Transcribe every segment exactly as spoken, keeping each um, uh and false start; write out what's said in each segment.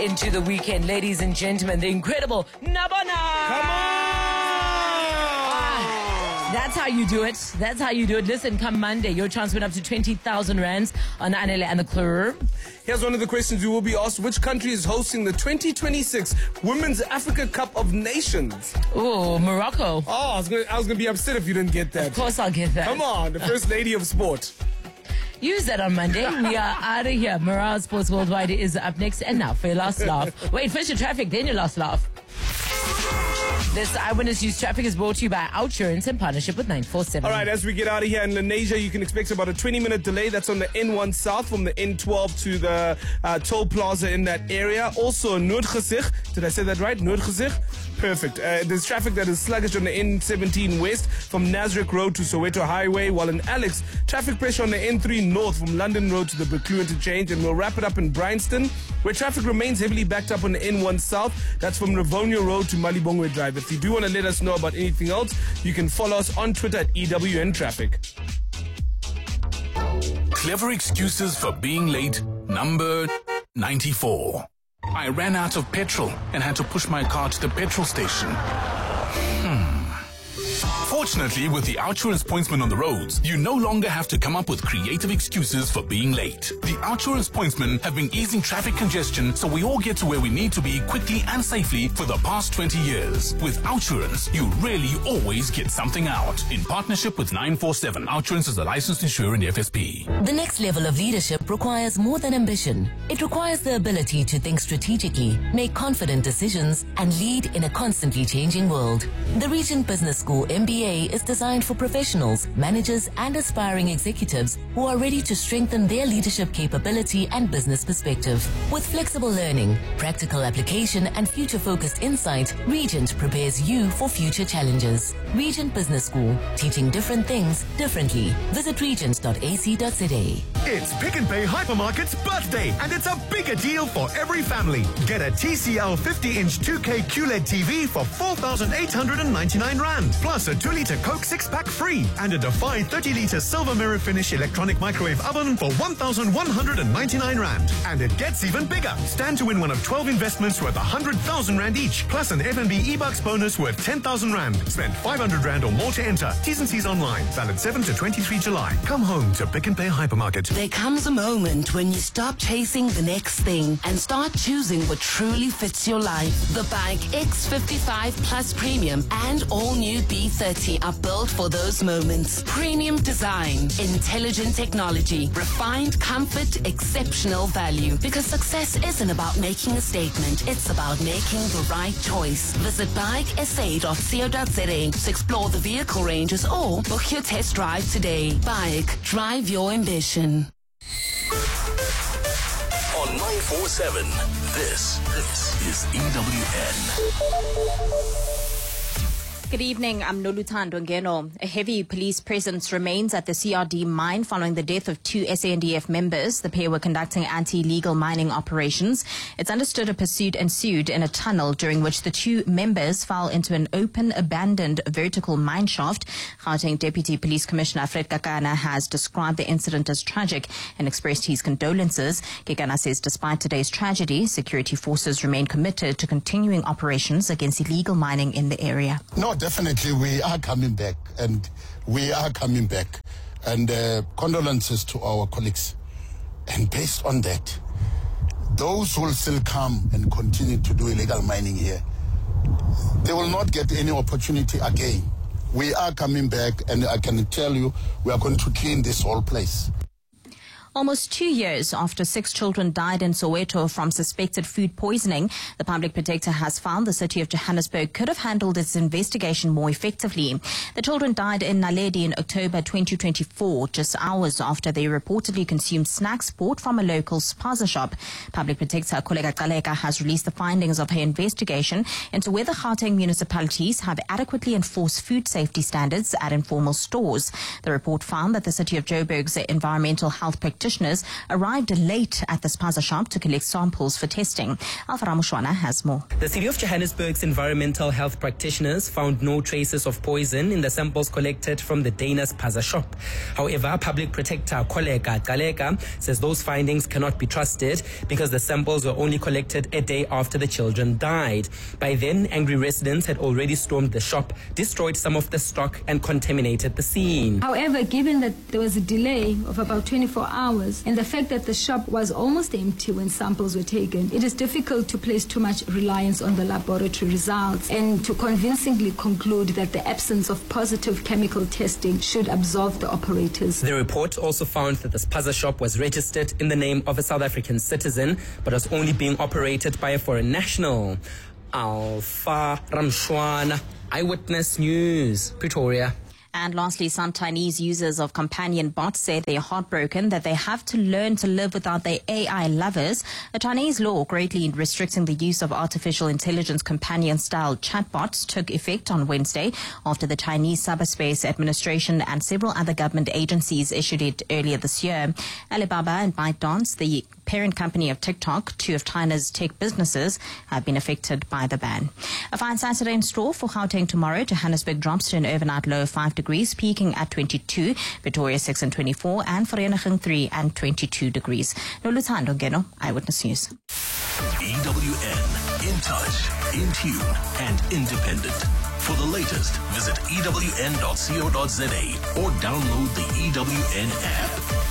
Into the weekend, ladies and gentlemen, the incredible Nabana! Come on! Ah, that's how you do it. That's how you do it. Listen, come Monday, your chance went up to twenty thousand rands on Anele and the Club. Here's one of the questions you will be asked. Which country is hosting the twenty twenty-six Women's Africa Cup of Nations? Oh, Morocco. Oh, I was gonna, I was gonna be upset if you didn't get that. Of course I'll get that. Come on, the first lady of sport. Use that on Monday. We are out of here. Morale Sports Worldwide is up next. And now for your last laugh. Wait, first your traffic, then your last laugh. This Eyewitness News traffic is brought to you by Outsurance in partnership with nine four seven. All right, as we get out of here in Lenasia, you can expect about a twenty-minute delay. That's on the N one South from the N twelve to the uh, toll plaza in that area. Also, Noordgezicht. Did I say that right? Noordgezicht? Perfect. Uh, there's traffic that is sluggish on the N seventeen West from Nasrec Road to Soweto Highway, while in Alex, traffic pressure on the N three North from London Road to the Buccleuch interchange. And we'll wrap it up in Bryanston, where traffic remains heavily backed up on the N one South. That's from Rivonia Road to Malibongwe Drive. If you do want to let us know about anything else, you can follow us on Twitter at E W N Traffic. Clever excuses for being late, number ninety-four. I ran out of petrol and had to push my car to the petrol station. Hmm. Fortunately, with the Outsurance pointsman on the roads, you no longer have to come up with creative excuses for being late. The Outsurance pointsmen have been easing traffic congestion so we all get to where we need to be quickly and safely for the past twenty years. With Outsurance, you really always get something out. In partnership with nine four seven, Outsurance is a licensed insurer in the F S P. The next level of leadership requires more than ambition. It requires the ability to think strategically, make confident decisions, and lead in a constantly changing world. The Regent Business School M B A is designed for professionals, managers, and aspiring executives who are ready to strengthen their leadership capability and business perspective. With flexible learning, practical application, and future-focused insight, Regent prepares you for future challenges. Regent Business School, teaching different things differently. Visit regent dot a c dot z a. It's Pick n Pay Hypermarket's birthday, and it's a bigger deal for every family. Get a T C L fifty inch two K Q L E D T V for four thousand eight hundred ninety-nine rand, plus a two litre Coke six pack free, and a Defy thirty litre silver mirror finish electronic microwave oven for one thousand one hundred ninety-nine rand. And it gets even bigger. Stand to win one of twelve investments worth one hundred thousand rand each, plus an F N B e-bucks bonus worth ten thousand rand. Spend five hundred rand or more to enter. T's and C's online. Valid seven to twenty-three July. Come home to Pick n Pay Hypermarket. There comes a moment when you stop chasing the next thing and start choosing what truly fits your life. The Bike X fifty-five Plus Premium and all new B thirty are built for those moments. Premium design, intelligent technology, refined comfort, exceptional value. Because success isn't about making a statement, it's about making the right choice. Visit bike s a dot co dot z a to explore the vehicle ranges or book your test drive today. Bike, drive your ambition. On nine four seven, this, this is E W N. Good evening, I'm Noluthando Ngeno. A heavy police presence remains at the C R D mine following the death of two S A N D F members. The pair were conducting anti-illegal mining operations. It's understood a pursuit ensued in a tunnel during which the two members fell into an open, abandoned vertical mine shaft. Gauteng Deputy Police Commissioner Fred Kakana has described the incident as tragic and expressed his condolences. Kakana says despite today's tragedy, security forces remain committed to continuing operations against illegal mining in the area. No, definitely, we are coming back, and we are coming back. And uh, condolences to our colleagues. And based on that, those who will still come and continue to do illegal mining here, they will not get any opportunity again. We are coming back, and I can tell you, we are going to clean this whole place. Almost two years after six children died in Soweto from suspected food poisoning, the public protector has found the city of Johannesburg could have handled its investigation more effectively. The children died in Naledi in October twenty twenty-four, just hours after they reportedly consumed snacks bought from a local spaza shop. Public protector Koleka Kaleka has released the findings of her investigation into whether Gauteng municipalities have adequately enforced food safety standards at informal stores. The report found that the city of Joburg's environmental health practitioner practitioners arrived late at the spaza shop to collect samples for testing. Alpha Ramushwana has more. The City of Johannesburg's environmental health practitioners found no traces of poison in the samples collected from the Dana spaza shop. However, Public Protector Koleka Kaleka says those findings cannot be trusted because the samples were only collected a day after the children died. By then, angry residents had already stormed the shop, destroyed some of the stock and contaminated the scene. However, given that there was a delay of about twenty-four hours and the fact that the shop was almost empty when samples were taken, it is difficult to place too much reliance on the laboratory results and to convincingly conclude that the absence of positive chemical testing should absolve the operators. The report also found that the spaza shop was registered in the name of a South African citizen but was only being operated by a foreign national. Alpha Ramshwana, Eyewitness News, Pretoria. And lastly, some Chinese users of companion bots say they're heartbroken that they have to learn to live without their A I lovers. A Chinese law greatly restricting the use of artificial intelligence companion-style chatbots took effect on Wednesday after the Chinese Cyberspace Administration and several other government agencies issued it earlier this year. Alibaba and ByteDance, the parent company of TikTok, two of China's tech businesses, have been affected by the ban. A fine Saturday in store for Gauteng tomorrow. Johannesburg drops to an overnight low of five degrees, peaking at twenty-two. Pretoria six and twenty-four, and Vereeniging three and twenty-two degrees. Noluthando Ngeno, Eyewitness News. E W N, in touch, in tune, and independent. For the latest, visit E W N dot co dot za or download the E W N app.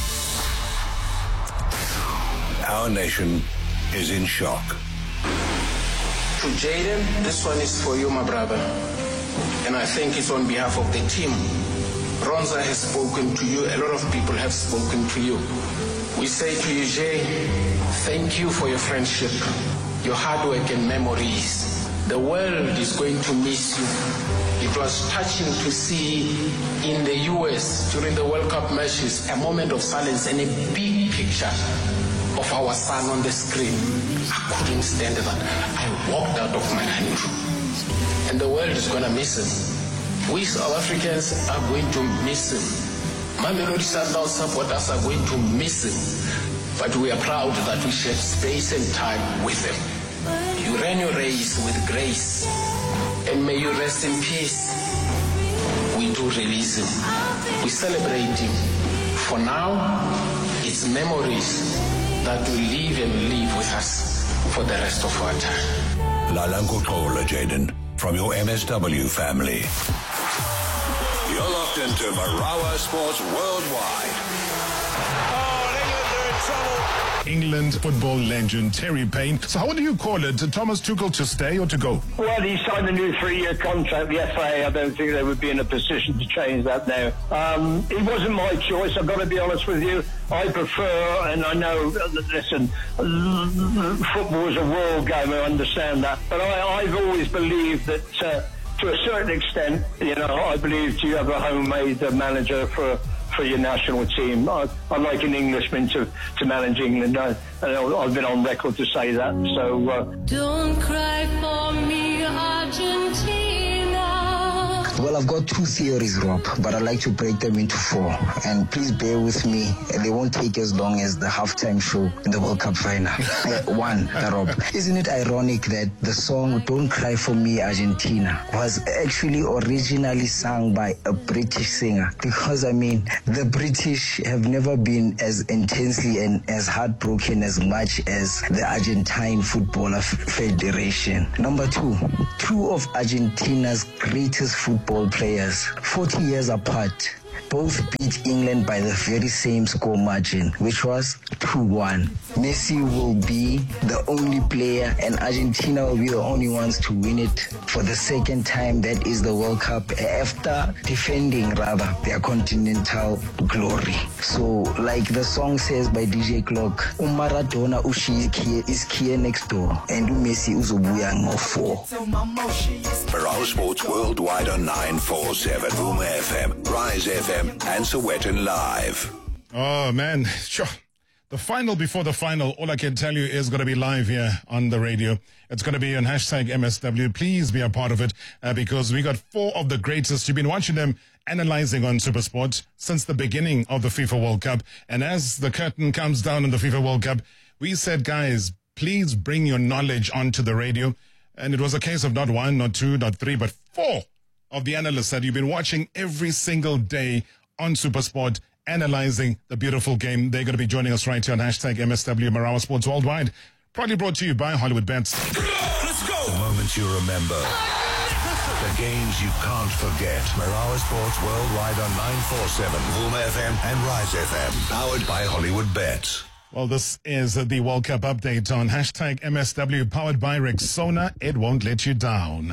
Our nation is in shock. To Jaden, this one is for you, my brother. And I think it's on behalf of the team. Ronza has spoken to you. A lot of people have spoken to you. We say to you, Jay, thank you for your friendship, your hard work and memories. The world is going to miss you. It was touching to see in the U S during the World Cup matches a moment of silence and a big picture of our son on the screen. I couldn't stand that. I walked out of my country. And the world is going to miss him. We South Africans are going to miss him. Mamelodi Sundowns supporters are going to miss him. But we are proud that we share space and time with him. You ran your race with grace. And may you rest in peace. We do release him. We celebrate him. For now, it's memories that will live and live with us for the rest of our time. Lalanko Tola, Jaden, from your M S W family. You're locked into Marawa Sports Worldwide. England football legend Terry Payne. So how do you call it? Thomas Tuchel to stay or to go? Well, he signed a new three-year contract. The F A, I don't think they would be in a position to change that now. Um, it wasn't my choice, I've got to be honest with you. I prefer, and I know, listen, football is a world game, I understand that. But I, I've always believed that, uh, to a certain extent, you know, I believe you have a homemade uh, manager for for your national team. I, I'm like an Englishman to, to manage England. I, I've been on record to say that. So uh, don't cry for me, Argentina. Well, I've got two theories, Rob, but I'd like to break them into four. And please bear with me. They won't take as long as the halftime show in the World Cup final. One, Rob. Isn't it ironic that the song Don't Cry For Me, Argentina was actually originally sung by a British singer? Because, I mean, the British have never been as intensely and as heartbroken as much as the Argentine Footballer Federation. Number two, two of Argentina's greatest football players, forty years apart, both beat England by the very same score margin, which was two one. Messi will be the only player and Argentina will be the only ones to win it for the second time. That is the World Cup, after defending, rather, their continental glory. So, like the song says by D J Clock, Maradona ushi is here next door and Messi uzobuya ngo four. Marawa Sports Worldwide on nine four seven, Boom F M, Rise F M, and Sowetan Live. Oh, man. Sure. The final before the final, all I can tell you is going to be live here on the radio. It's going to be on hashtag M S W. Please be a part of it uh, because we got four of the greatest. You've been watching them analyzing on SuperSport since the beginning of the FIFA World Cup. And as the curtain comes down on the FIFA World Cup, we said, guys, please bring your knowledge onto the radio. And it was a case of not one, not two, not three, but four of the analysts that you've been watching every single day on SuperSport, analyzing the beautiful game. They're going to be joining us right here on hashtag M S W Marawa Sports Worldwide. Proudly brought to you by Hollywood Bets. Let's go! The moments you remember. The games you can't forget. Marawa Sports Worldwide on nine forty-seven, Vuma F M and Rise F M. Powered by Hollywood Bets. Well, this is the World Cup update on hashtag M S W, powered by Rexona. It won't let you down.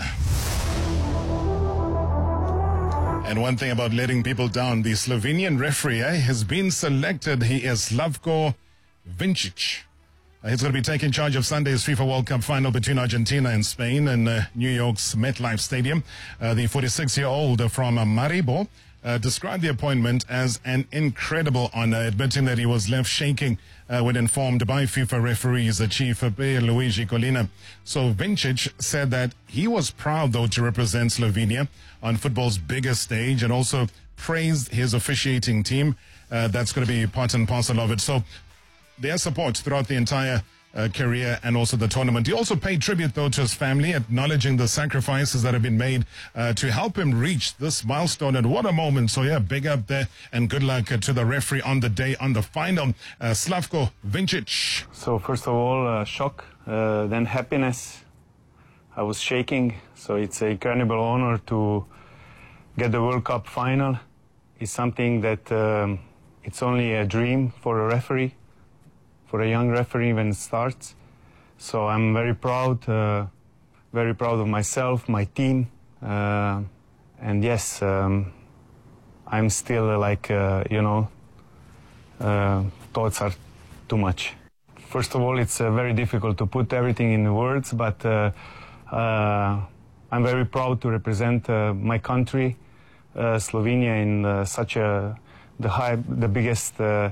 And one thing about letting people down, the Slovenian referee eh, has been selected. He is Slavko Vincic. Uh, he's going to be taking charge of Sunday's FIFA World Cup final between Argentina and Spain in uh, New York's MetLife Stadium. Uh, the forty-six-year-old from uh, Maribor uh, described the appointment as an incredible honor, admitting that he was left shaking uh, when informed by FIFA referees, the chief uh, Luigi Colina. So Vincic said that he was proud, though, to represent Slovenia on football's biggest stage, and also praised his officiating team. Uh, that's going to be part and parcel of it. So their support throughout the entire uh, career and also the tournament. He also paid tribute, though, to his family, acknowledging the sacrifices that have been made uh, to help him reach this milestone. And what a moment. So, yeah, big up there and good luck uh, to the referee on the day, on the final. Uh, Slavko Vincic. So, first of all, uh, shock, uh, then happiness. I was shaking, so it's an incredible honor to get the World Cup final. It's something that um, it's only a dream for a referee, for a young referee when it starts. So I'm very proud, uh, very proud of myself, my team. Uh, and yes, um, I'm still uh, like, uh, you know, uh, thoughts are too much. First of all, it's uh, very difficult to put everything in words, but uh, uh, I'm very proud to represent uh, my country, uh, Slovenia, in uh, such a, the high, the biggest uh,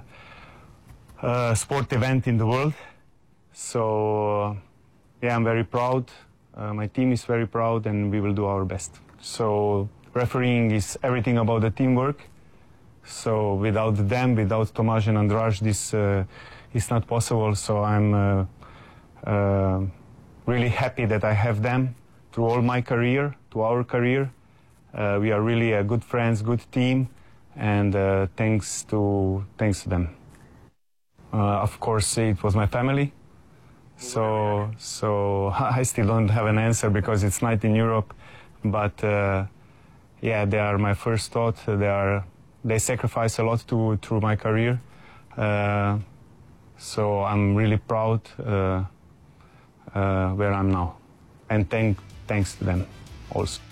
Uh, sport event in the world. So, uh, yeah, I'm very proud. Uh, my team is very proud, and we will do our best. So, refereeing is everything about the teamwork. So, without them, without Tomaž and Andraž, this uh, is not possible. So, I'm uh, uh, really happy that I have them through all my career, to our career. Uh, we are really a good friends, good team, and uh, thanks to thanks to them. Uh, of course, it was my family. So, so I still don't have an answer because it's night in Europe. But uh, yeah, they are my first thought. They are they sacrifice a lot to through my career. Uh, so I'm really proud uh, uh, where I'm now, and thank thanks to them also.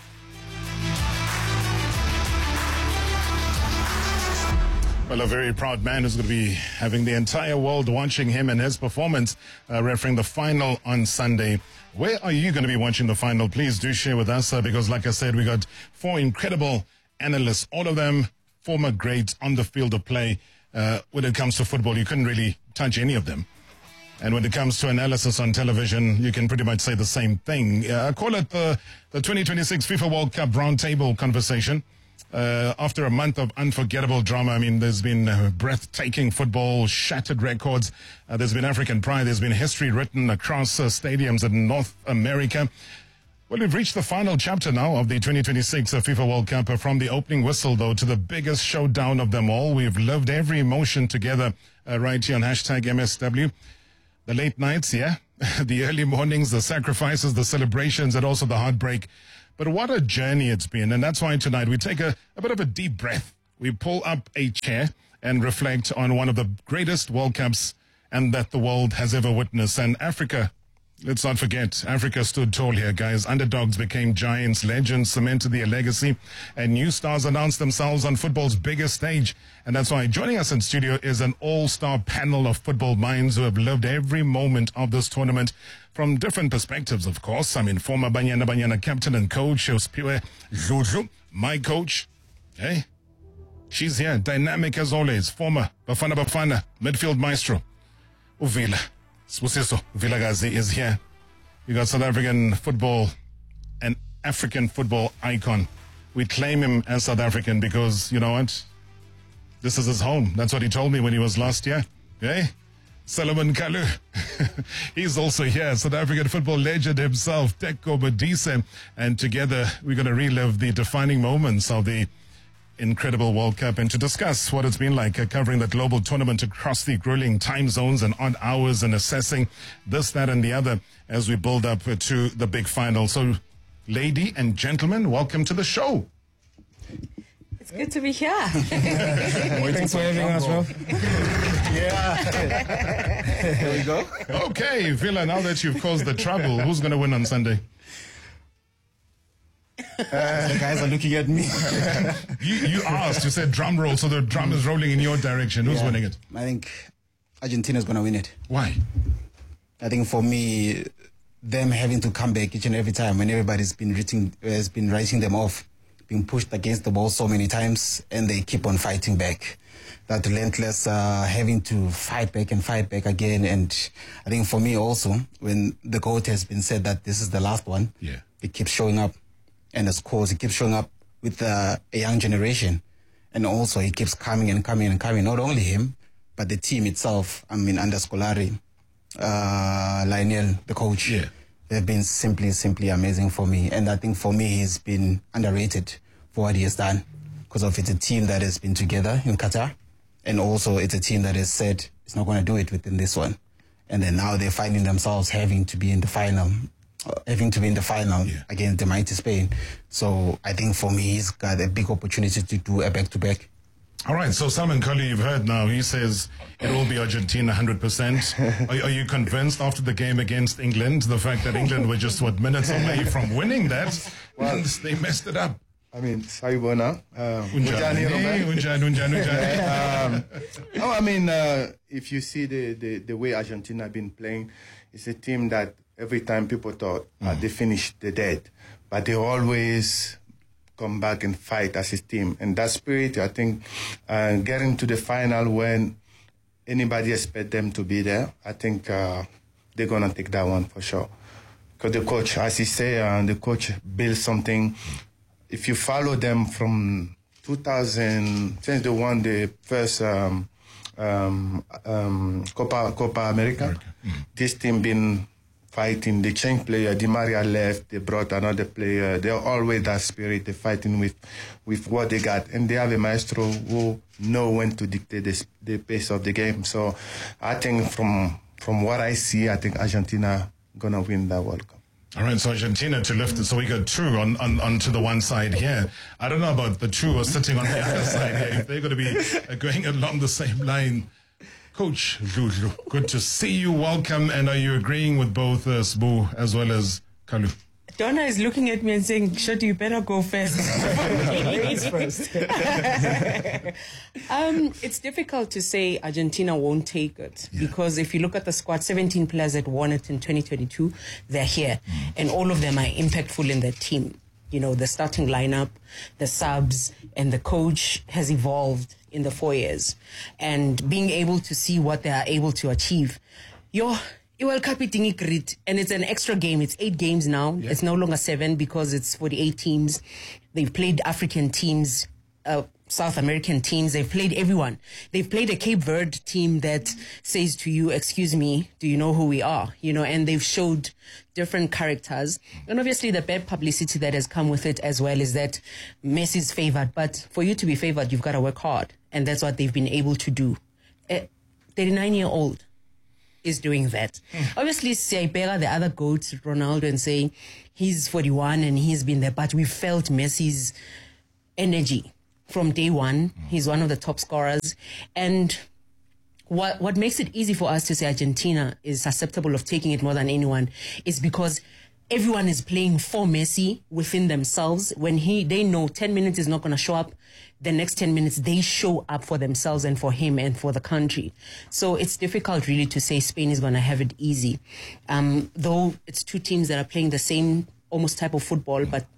Well, a very proud man who's going to be having the entire world watching him and his performance, uh, refereeing the final on Sunday. Where are you going to be watching the final? Please do share with us, uh, because like I said, we got four incredible analysts, all of them former greats on the field of play. Uh, when it comes to football, you couldn't really touch any of them. And when it comes to analysis on television, you can pretty much say the same thing. Uh, I call it the, the twenty twenty-six FIFA World Cup roundtable conversation. Uh, after a month of unforgettable drama, I mean, there's been uh, breathtaking football, shattered records. Uh, there's been African pride. There's been history written across uh, stadiums in North America. Well, we've reached the final chapter now of the twenty twenty-six uh, FIFA World Cup. Uh, from the opening whistle, though, to the biggest showdown of them all. We've lived every emotion together uh, right here on hashtag M S W. The late nights, yeah, the early mornings, the sacrifices, the celebrations, and also the heartbreak. But what a journey it's been. And that's why tonight we take a, a bit of a deep breath. We pull up a chair and reflect on one of the greatest World Cups and that the world has ever witnessed. And Africa, let's not forget, Africa stood tall here, guys. Underdogs became giants, legends cemented their legacy, and new stars announced themselves on football's biggest stage. And that's why joining us in studio is an all-star panel of football minds who have lived every moment of this tournament from different perspectives, of course. I mean, former Banyana Banyana captain and coach, Uspiwe Dludlu, my coach. Hey, she's here, dynamic as always. Former Bafana Bafana, midfield maestro, Uvila. Spusiso Vilagazi is here. You got South African football and African football icon, we claim him as South African because, you know what, this is his home. That's what he told me when he was last year. Okay? Solomon Kalu. He's also here, South African football legend himself, Teko Modise. And together we're going to relive the defining moments of the incredible World Cup and to discuss what it's been like uh, covering the global tournament across the grueling time zones and odd hours and assessing this, that and the other as we build up uh, to the big final. So, lady and gentlemen, welcome to the show. It's good to be here. Thanks for having us, bro. Yeah. There we go. Okay, Villa, now that you've caused the trouble, who's going to win on Sunday? Uh, the guys are looking at me. you, you asked, you said drum roll, so the drum is rolling in your direction. Who's yeah, winning it? I think Argentina is going to win it. Why? I think for me, them having to come back each and every time when everybody's been writing, has been writing them off, being pushed against the ball so many times, and they keep on fighting back. That relentless uh, having to fight back and fight back again. And I think for me also, when the GOAT has been said that this is the last one, yeah, it keeps showing up. And the scores, it keeps showing up with uh, a young generation. And also he keeps coming and coming and coming. Not only him, but the team itself. I mean, under Scolari, uh, Lionel, the coach. Yeah. They've been simply, simply amazing for me. And I think for me, he's been underrated for what he has done. Because of it's a team that has been together in Qatar. And also it's a team that has said it's not going to do it within this one. And then now they're finding themselves having to be in the final. Uh, having to be in the final yeah. against the mighty Spain. So I think for me, he's got a big opportunity to do a back-to-back. All right, so Simon Cully, you've heard now, he says it will be Argentina one hundred percent. Are, are you convinced after the game against England, the fact that England were just, what, minutes away from winning that, well, and they messed it up? I mean, Saibona. Unjani, Unjani, Unjani. No, I mean, uh, if you see the, the, the way Argentina have been playing, it's a team that every time people thought uh, mm. they finished the dead, but they always come back and fight as a team. And that spirit, I think, uh, getting to the final when anybody expect them to be there, I think uh, they're going to take that one for sure. Because the coach, as he say, uh, the coach built something. If you follow them from two thousand, since they won the first um, um, um, Copa, Copa America, America. Mm. this team been fighting. They changed player. Di Maria left. They brought another player. They're always that spirit. They're fighting with, with what they got. And they have a maestro who know when to dictate the, the pace of the game. So I think from from what I see, I think Argentina gonna win that World Cup. All right, so Argentina to lift it. So we got two on, on, on to the one side here. I don't know about the two who are sitting on the other side here. If they're going to be uh, going along the same line. Coach Lulu, good to see you. Welcome. And are you agreeing with both uh, Sbu as well as Kalu? Donna is looking at me and saying, Shut, you better go first. Ladies first. um, it's difficult to say Argentina won't take it yeah. because if you look at the squad, seventeen players that won it in twenty twenty-two, they're here. Mm. And all of them are impactful in their team. You know, the starting lineup, the subs, and the coach has evolved in the four years. And being able to see what they are able to achieve. Yo, World Cup is great, and it's an extra game. It's eight games now. Yeah. It's no longer seven because it's forty-eight teams. They've played African teams, uh, South American teams. They've played everyone. They've played a Cape Verde team that says to you, excuse me, do you know who we are? You know, and they've showed different characters. And obviously the bad publicity that has come with it as well is that Messi's favored. But for you to be favored, you've got to work hard. And that's what they've been able to do. A thirty-nine-year-old is doing that. Mm. Obviously, Siaipera, the other GOAT, Ronaldo, and saying he's forty-one and he's been there, but we felt Messi's energy from day one. Mm. He's one of the top scorers. And what what makes it easy for us to say Argentina is susceptible of taking it more than anyone is because everyone is playing for Messi within themselves. When he they know ten minutes is not going to show up, the next ten minutes they show up for themselves and for him and for the country. So it's difficult really to say Spain is going to have it easy. Um, though it's two teams that are playing the same almost type of football, but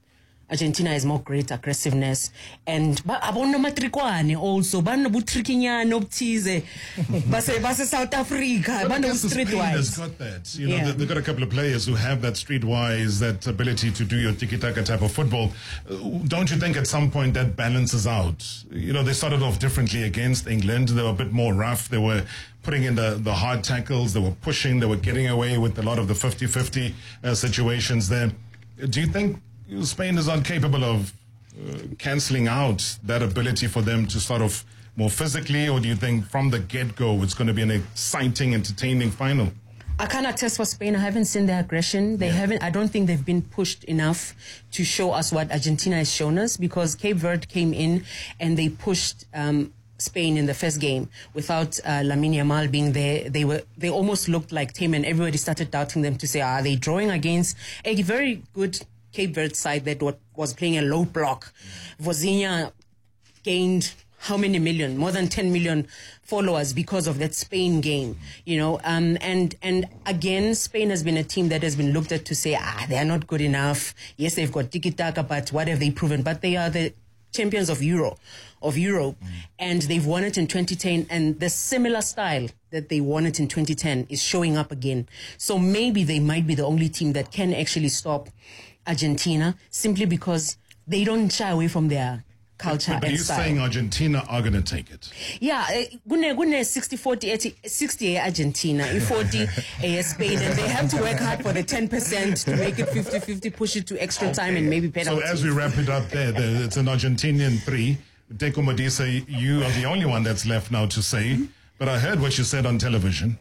Argentina has more great aggressiveness, and ba abona matrikwane also bana butrikinyana obthize base base South Africa bana streetwise has got that. You know, Yeah. they- they've got a couple of players who have that streetwise, that ability to do your tiki-taka type of football. Uh, Don't you think at some point that balances out? You know, they started off differently against England. They were a bit more rough. They were putting in the, the hard tackles. They were pushing. They were getting away with a lot of the fifty-fifty uh, situations there. Do you think Spain is incapable of uh, cancelling out that ability for them to sort of more physically, or do you think from the get-go it's going to be an exciting, entertaining final? I can't attest for Spain. I haven't seen their aggression. They haven't. I don't think they've been pushed enough to show us what Argentina has shown us, because Cape Verde came in and they pushed um, Spain in the first game without uh, Lamine Yamal being there. They were. They almost looked like tame, and everybody started doubting them to say, are they drawing against a very good Cape Verde side that what was playing a low block? Vozinha gained how many million? More than ten million followers because of that Spain game, you know. Um, and and again, Spain has been a team that has been looked at to say, ah, they are not good enough. Yes, they've got tiki-taka, but what have they proven? But they are the champions of Euro, of Europe, mm. and they've won it in twenty ten. And the similar style that they won it in twenty ten is showing up again. So maybe they might be the only team that can actually stop Argentina, simply because they don't shy away from their culture But are and you style. saying Argentina are going to take it? Yeah, eh, gune gune sixty forty eighty sixty Argentina, forty eh, Spain, and they have to work hard for the ten percent to make it fifty fifty, push it to extra time and maybe So penalties. as we wrap it up there, there it's an Argentinian three. Teko Modise, you are the only one that's left now to say, but I heard what you said on television.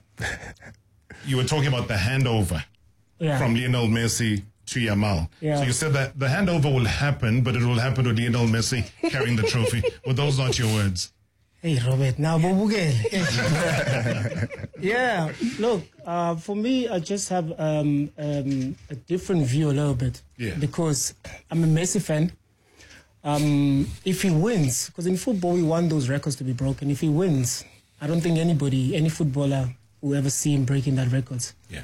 You were talking about the handover Yeah. from Lionel Messi to Yamal. Yeah. So you said that the handover will happen, but it will happen with Lionel Messi carrying the trophy. Were those not your words? Hey, Robert, now Bobugel. Yeah, look, uh, for me, I just have um, um, a different view a little bit. Yeah. Because I'm a Messi fan. Um, if he wins, because in football, we want those records to be broken. If he wins, I don't think anybody, any footballer will ever see him breaking that record. Yeah.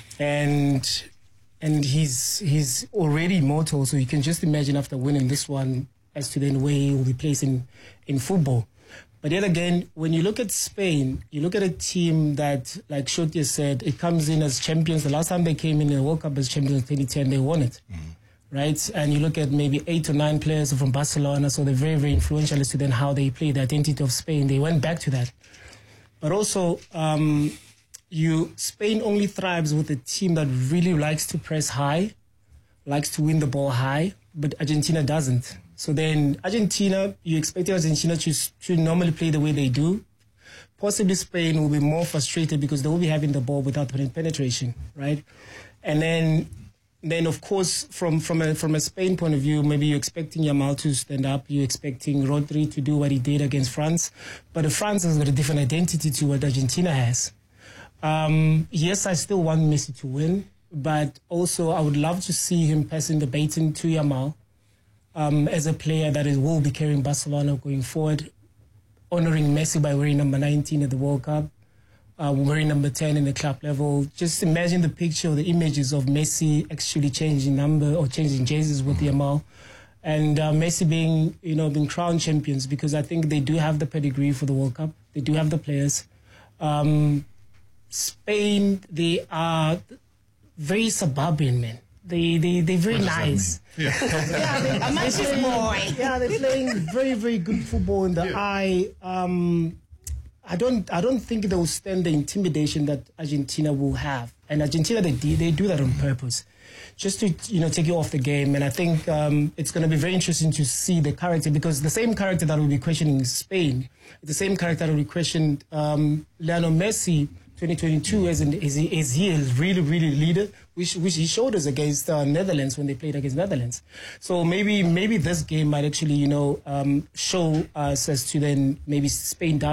And and he's he's already immortal, so you can just imagine after winning this one as to then where he will be placed in, in football. But yet again, when you look at Spain, you look at a team that, like Shotia said, it comes in as champions. The last time they came in the World Cup as champions in twenty ten, they won it. Mm-hmm. Right? And you look at maybe eight or nine players from Barcelona, so they're very, very influential as to then how they play the identity of Spain. They went back to that. But also, um, you Spain only thrives with a team that really likes to press high, likes to win the ball high, but Argentina doesn't. So then Argentina, you expect Argentina to, to normally play the way they do. Possibly Spain will be more frustrated because they will be having the ball without penetration, right? And then, then of course, from, from, a, from a Spain point of view, maybe you're expecting Yamal to stand up, you're expecting Rodri to do what he did against France. But France has got a different identity to what Argentina has. Um, yes, I still want Messi to win, but also I would love to see him passing the baton to Yamal um, as a player that is, will be carrying Barcelona going forward, honoring Messi by wearing number nineteen at the World Cup, uh, wearing number ten in the club level. Just imagine the picture or the images of Messi actually changing number or changing jerseys with Yamal. And uh, Messi being, you know, being crowned champions, because I think they do have the pedigree for the World Cup. They do have the players. Um, Spain, they are very suburban, man. They, they, they're very What does that nice. mean? Yeah. Yeah, they, A man's they're playing- boy. Yeah, they're playing very, very good football in the eye. Um, I don't, I don't think they will stand the intimidation that Argentina will have. And Argentina, they do, they do that on purpose, just to, you know, take you off the game. And I think um, it's going to be very interesting to see the character, because the same character that will be questioning Spain, the same character that will be questioned um, Lionel Messi twenty twenty-two, as in, is, he, is he a really, really leader, which, which he showed us against uh, Netherlands when they played against Netherlands. So maybe maybe this game might actually, you know, um, show us as to then maybe Spain down.